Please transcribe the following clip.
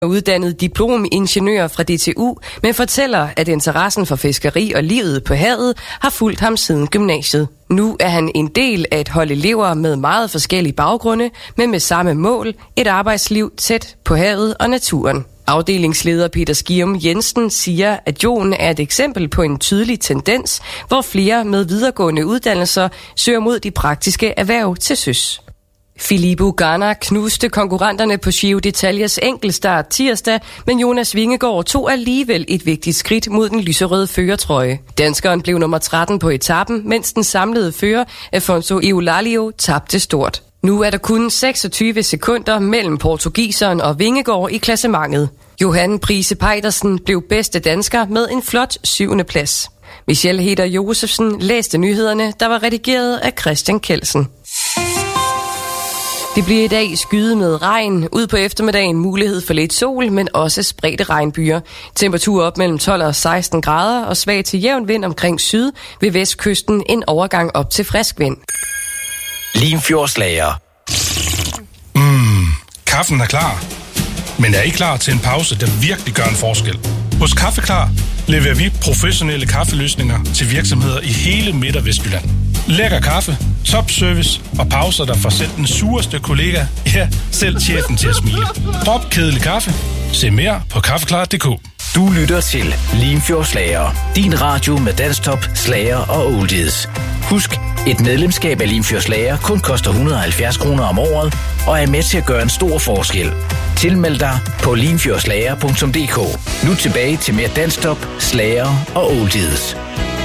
Uddannet diplomingeniør fra DTU, men fortæller, at interessen for fiskeri og livet på havet har fulgt ham siden gymnasiet. Nu er han en del af et hold elever med meget forskellige baggrunde, men med samme mål, et arbejdsliv tæt på havet og naturen. Afdelingsleder Peter Skium Jensen siger, at Jon er et eksempel på en tydelig tendens, hvor flere med videregående uddannelser søger mod de praktiske erhverv til søs. Filippo Ganna knuste konkurrenterne på Giro d'Italias enkeltstart tirsdag, men Jonas Vingegaard tog alligevel et vigtigt skridt mod den lyserøde førertrøje. Danskeren blev nummer 13 på etappen, mens den samlede fører, Afonso Eulalia, tabte stort. Nu er der kun 26 sekunder mellem portugiseren og Vingegaard i klassementet. Johan Prise Pejdersen blev bedste dansker med en flot 7. plads. Michelle Heder Josefsen læste nyhederne, der var redigeret af Christian Kelsen. Det bliver i dag skyet med regn. Ud på eftermiddagen mulighed for lidt sol, men også spredte regnbyer. Temperatur op mellem 12 og 16 grader og svag til jævn vind omkring syd. Ved vestkysten en overgang op til frisk vind. Limfjordslager. Kaffen er klar. Men er I klar til en pause, der virkelig gør en forskel? Hos Kaffeklar leverer vi professionelle kaffeløsninger til virksomheder i hele Midt- og Vestjylland. Lækker kaffe, topservice og pauser, der får selv den sureste kollega, ja, selv chefen til at smile. Drop kedelig kaffe. Se mere på kaffeklar.dk. Du lytter til Limfjordslager. Din radio med dansktop, slager og oldies. Husk, et medlemskab af Limfjordslager kun koster 170 kroner om året og er med til at gøre en stor forskel. Tilmeld dig på limfjordslager.dk. Nu tilbage til mere dansktop, slager og oldies.